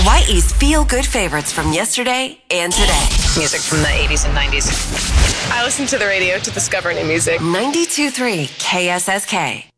Hawaii's feel-good favorites from yesterday and today. Music from the 80s and 90s. I listen to the radio to discover new music. 92.3 KSSK.